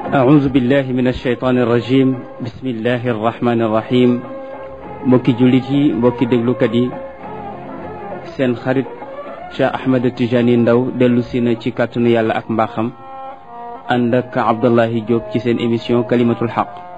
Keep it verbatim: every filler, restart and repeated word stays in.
أعوذ بالله من الشيطان الرجيم بسم الله الرحمن الرحيم mbokki jullit yi mbokki déglukat yi seen xarit Cheikh Ahmed Tijani Ndaw dellu si na ci kàttanu yàlla ak mbaaxam ànd ak Abdullahi Diop ci seen émission kalimatul xaq